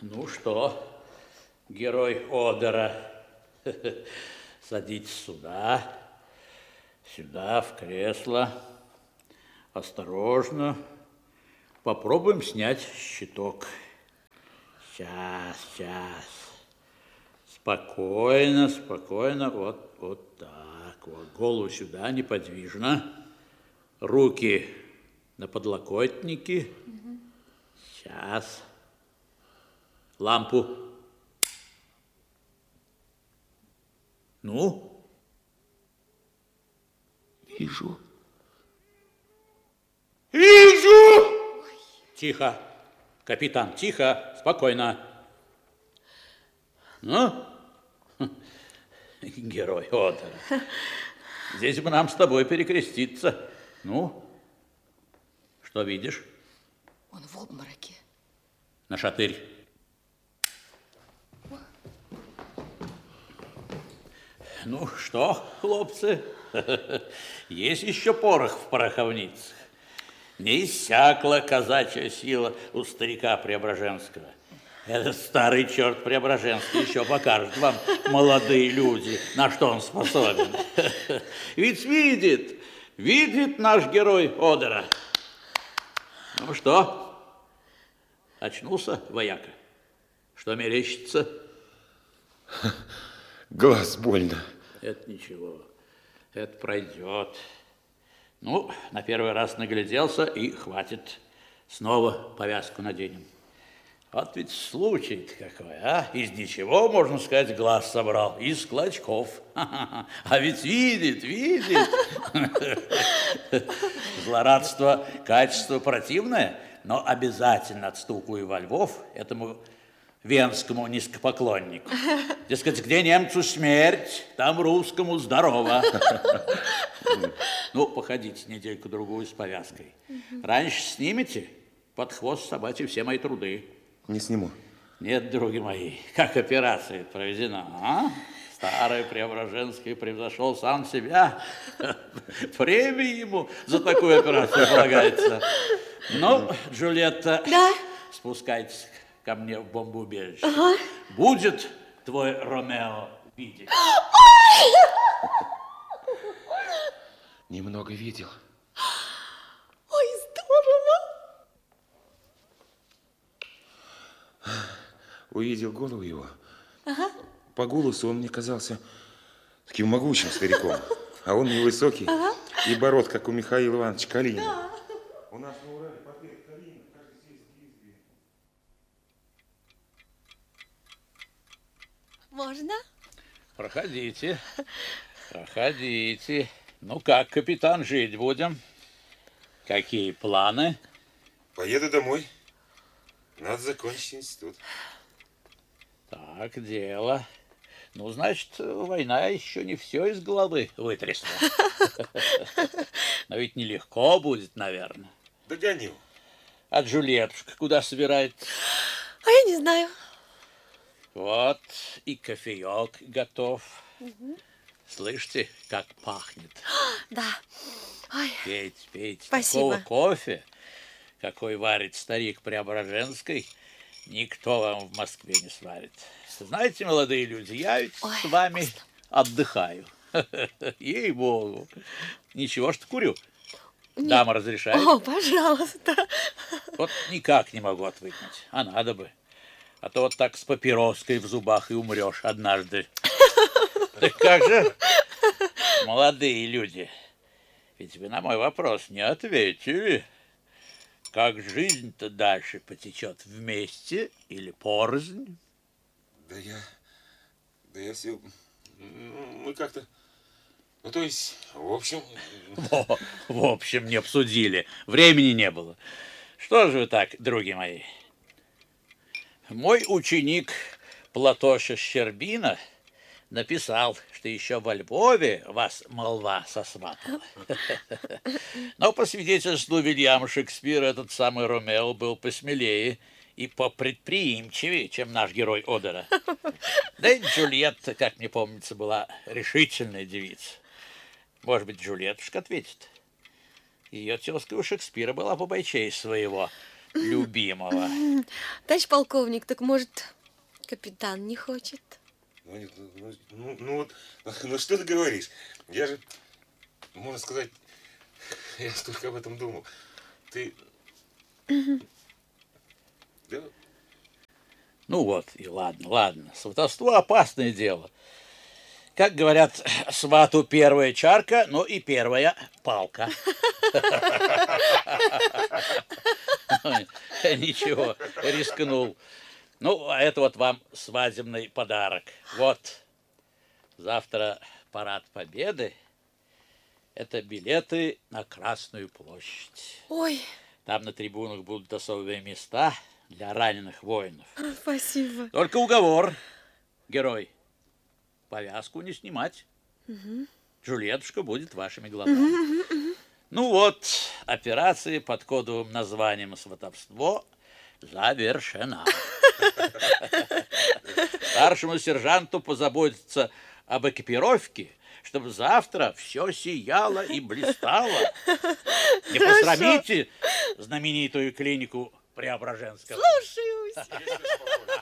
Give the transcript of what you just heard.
Ну что, герой Одера, садитесь сюда, сюда, в кресло. Осторожно. Попробуем снять щиток. Сейчас. Спокойно, спокойно. Вот так. Вот. Голову сюда, неподвижно. Руки на подлокотники. Сейчас. Лампу. Ну? Вижу. Вижу! Тихо, капитан, тихо, спокойно. Ну? Герой Одера. Здесь бы нам с тобой перекреститься. Ну? Что видишь? Он в обмороке. Нашатырь. Ну что, хлопцы, есть еще порох в пороховницах. Не иссякла казачья сила у старика Преображенского. Этот старый черт Преображенский еще покажет вам, молодые люди, на что он способен. Ведь видит наш герой Одера. Ну что, очнулся вояка? Что мерещится? Глаз больно. Это ничего, это пройдет. Ну, на первый раз нагляделся, и хватит. Снова повязку наденем. Вот ведь случай-то какой, а? Из ничего, можно сказать, глаз собрал. Из клочков. А ведь видит. Злорадство – качество противное, но обязательно отстукаю во Львов этому венскому низкопоклоннику. Дескать, где немцу смерть, там русскому здорово. Ну, походите недельку-другую с повязкой. Раньше снимете, под хвост собачий все мои труды. Не сниму. Нет, други мои, как операция проведена, а? Старый Преображенский превзошел сам себя. Премия ему за такую операцию полагается. Ну, Джульетта, да? Спускайтесь ко мне в бомбоубежище. Ага. Будет твой Ромео видеть? Немного видел. Ой, здорово! Увидел голову его. Ага. По голосу он мне казался таким могучим стариком. А он невысокий. Ага. И бород, как у Михаила Ивановича Калинина. Да. У нас на Урале портрет Калинина в каждой сельской избе. Можно? Проходите. Проходите. Ну как, капитан, жить будем? Какие планы? Поеду домой. Надо закончить институт. Так, дело. Ну, значит, война еще не все из головы вытрясла. Но ведь нелегко будет, наверное. Догоню. А Джульеттушка куда собирается? А я не знаю. Вот и кофеек готов. Слышите, как пахнет? Да. Ой. Пейте. Спасибо. Такого кофе, какой варит старик Преображенский, никто вам в Москве не сварит. Знаете, молодые люди, я ведь с вами отдыхаю. Ей-богу. Ничего, что курю. Нет. Дама разрешает? О, пожалуйста. Вот никак не могу отвыкнуть, а надо бы. А то вот так с папироской в зубах и умрешь однажды. Так как же, молодые люди, ведь вы на мой вопрос не ответили. Как жизнь-то дальше потечет, вместе или порознь? Да я все... Мы как-то... Ну, то есть, в общем... В общем, не обсудили. Времени не было. Что же вы так, други мои? Мой ученик Платоша Щербина написал, что еще во Львове вас молва сосватала. Но по свидетельству Вильяма Шекспира, этот самый Ромео был посмелее и попредприимчивее, чем наш герой Одера. Да и Джульетта, как мне помнится, была решительная девица. Может быть, Джульеттушка ответит. Ее тезка у Шекспира была побойчей своего любимого. Товарищ полковник, так может, капитан не хочет? Ну, что ты говоришь? Я же, можно сказать, я столько об этом думал. Ты... Да? Ну вот, и ладно. Сватовство опасное дело. Как говорят, свату первая чарка, но и первая палка. Ничего, рискнул. Ну, а это вот вам свадебный подарок. Вот, завтра парад Победы. Это билеты на Красную площадь. Ой, Там на трибунах будут особые места для раненых воинов. спасибо. Только уговор, герой. Повязку не снимать. Джульеттушка будет вашими глазами. Ну вот, операция под кодовым названием «Сватовство» завершена. Старшему сержанту позаботиться об экипировке, чтобы завтра все сияло и блистало. Не посрамите знаменитую клинику Преображенского. Слушаюсь.